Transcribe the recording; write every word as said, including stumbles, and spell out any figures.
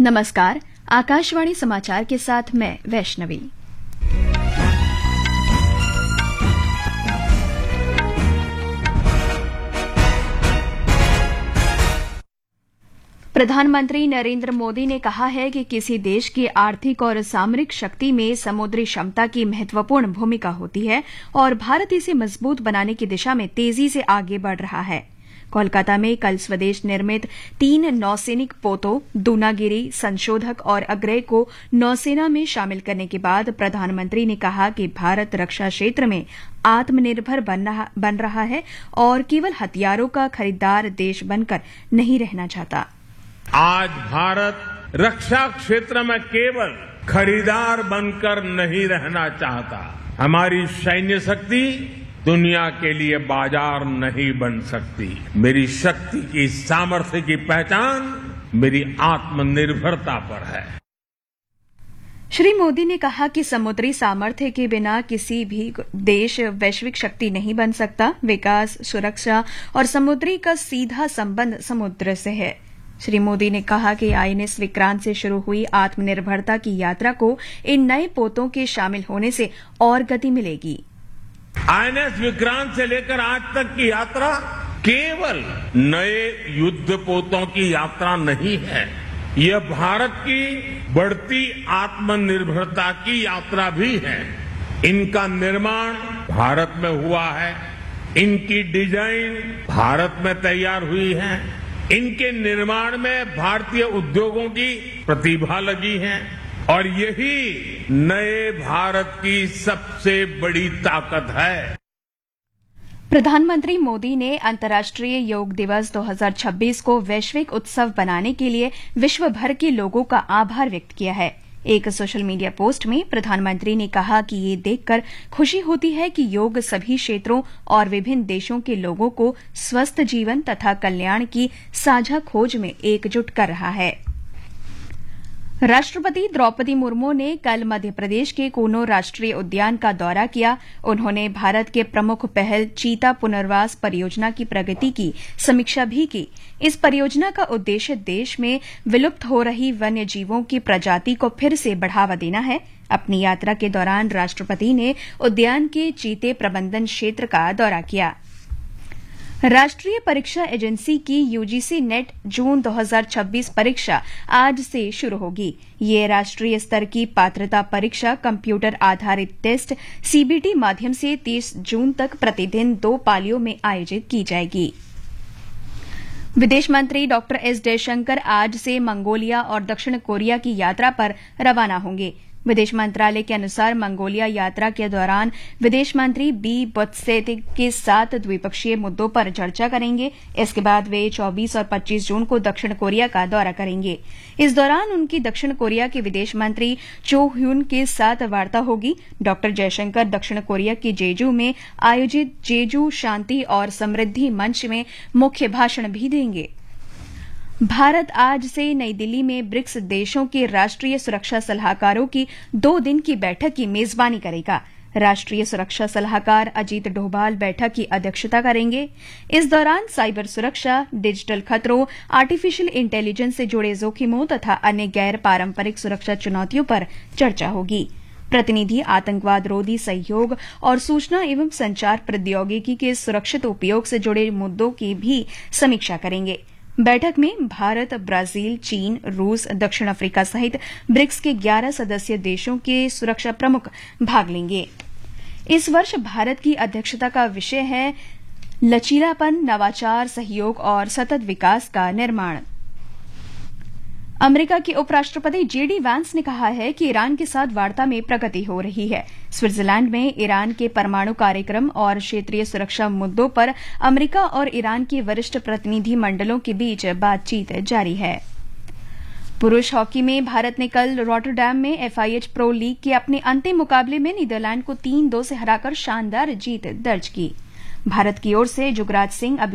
नमस्कार, आकाशवाणी समाचार के साथ मैं वैष्णवी। प्रधानमंत्री नरेंद्र मोदी ने कहा है कि किसी देश की आर्थिक और सामरिक शक्ति में समुद्री क्षमता की महत्वपूर्ण भूमिका होती है और भारत इसे मजबूत बनाने की दिशा में तेजी से आगे बढ़ रहा है। कोलकाता में कल स्वदेश निर्मित तीन नौसैनिक पोतों दूनागिरी, संशोधक और अग्रय को नौसेना में शामिल करने के बाद प्रधानमंत्री ने कहा कि भारत रक्षा क्षेत्र में आत्मनिर्भर बन रहा, बन रहा है और केवल हथियारों का खरीदार देश बनकर नहीं रहना चाहता। आज भारत रक्षा क्षेत्र में केवल खरीदार बनकर नहीं रहना चाहता। हमारी सैन्य शक्ति दुनिया के लिए बाजार नहीं बन सकती। मेरी शक्ति की, सामर्थ्य की पहचान मेरी आत्मनिर्भरता पर है। श्री मोदी ने कहा कि समुद्री सामर्थ्य के बिना किसी भी देश वैश्विक शक्ति नहीं बन सकता। विकास, सुरक्षा और समुद्री का सीधा संबंध समुद्र से है। श्री मोदी ने कहा कि आईएनएस विक्रांत से शुरू हुई आत्मनिर्भरता की यात्रा को इन नए पोतों के शामिल होने से और गति मिलेगी। आईएनएस विक्रांत से लेकर आज तक की यात्रा केवल नए युद्ध पोतों की यात्रा नहीं है, यह भारत की बढ़ती आत्मनिर्भरता की यात्रा भी है। इनका निर्माण भारत में हुआ है, इनकी डिजाइन भारत में तैयार हुई है, इनके निर्माण में भारतीय उद्योगों की प्रतिभा लगी है और यही नए भारत की सबसे बड़ी ताकत है। प्रधानमंत्री मोदी ने अंतर्राष्ट्रीय योग दिवस दो हज़ार छब्बीस को वैश्विक उत्सव बनाने के लिए विश्व भर के लोगों का आभार व्यक्त किया है। एक सोशल मीडिया पोस्ट में प्रधानमंत्री ने कहा कि ये देखकर खुशी होती है कि योग सभी क्षेत्रों और विभिन्न देशों के लोगों को स्वस्थ जीवन तथा कल्याण की साझा खोज में एकजुट कर रहा है। राष्ट्रपति द्रौपदी मुर्मू ने कल मध्य प्रदेश के कूनो राष्ट्रीय उद्यान का दौरा किया। उन्होंने भारत के प्रमुख पहल चीता पुनर्वास परियोजना की प्रगति की समीक्षा भी की। इस परियोजना का उद्देश्य देश में विलुप्त हो रही वन्य जीवों की प्रजाति को फिर से बढ़ावा देना है। अपनी यात्रा के दौरान राष्ट्रपति ने उद्यान के चीते प्रबंधन क्षेत्र का दौरा किया। राष्ट्रीय परीक्षा एजेंसी की यूजीसी नेट जून दो हज़ार छब्बीस परीक्षा आज से शुरू होगी। ये राष्ट्रीय स्तर की पात्रता परीक्षा कंप्यूटर आधारित टेस्ट सीबीटी माध्यम से तीस जून तक प्रतिदिन दो पालियों में आयोजित की जाएगी। विदेश मंत्री डॉक्टर एस जयशंकर आज से मंगोलिया और दक्षिण कोरिया की यात्रा पर रवाना होंगे। विदेश मंत्रालय के अनुसार मंगोलिया यात्रा के दौरान विदेश मंत्री बी बत्सेतिक के साथ द्विपक्षीय मुद्दों पर चर्चा करेंगे। इसके बाद वे चौबीस और पच्चीस जून को दक्षिण कोरिया का दौरा करेंगे। इस दौरान उनकी दक्षिण कोरिया के विदेश मंत्री चो ह्यून के साथ वार्ता होगी। डॉक्टर जयशंकर दक्षिण कोरिया के जेजू में आयोजित जेजू शांति और समृद्धि मंच में मुख्य भाषण भी देंगे। भारत आज से नई दिल्ली में ब्रिक्स देशों के राष्ट्रीय सुरक्षा सलाहकारों की दो दिन की बैठक की मेजबानी करेगा। राष्ट्रीय सुरक्षा सलाहकार अजीत डोभाल बैठक की अध्यक्षता करेंगे। इस दौरान साइबर सुरक्षा, डिजिटल खतरों, आर्टिफिशियल इंटेलिजेंस से जुड़े जोखिमों तथा अन्य गैर पारंपरिक सुरक्षा चुनौतियों पर चर्चा होगी। प्रतिनिधि आतंकवाद रोधी सहयोग और सूचना एवं संचार प्रौद्योगिकी के सुरक्षित उपयोग से जुड़े मुद्दों की भी समीक्षा करेंगे। बैठक में भारत, ब्राजील, चीन, रूस, दक्षिण अफ्रीका सहित ब्रिक्स के ग्यारह सदस्य देशों के सुरक्षा प्रमुख भाग लेंगे। इस वर्ष भारत की अध्यक्षता का विषय है लचीलापन, नवाचार, सहयोग और सतत विकास का निर्माण। अमेरिका के उपराष्ट्रपति जेडी वैंस ने कहा है कि ईरान के साथ वार्ता में प्रगति हो रही है। स्विट्जरलैंड में ईरान के परमाणु कार्यक्रम और क्षेत्रीय सुरक्षा मुद्दों पर अमेरिका और ईरान के वरिष्ठ प्रतिनिधि मंडलों के बीच बातचीत जारी है। पुरुष हॉकी में भारत ने कल रॉटरडैम में एफआईएच प्रो लीग के अपने अंतिम मुकाबले में नीदरलैंड को तीन दो से हराकर शानदार जीत दर्ज की। भारत की ओर से जुगराज सिंह